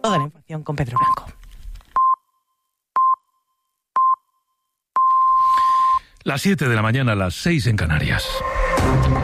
Toda la información con Pedro Blanco. Las 7 de la mañana, las 6 en Canarias.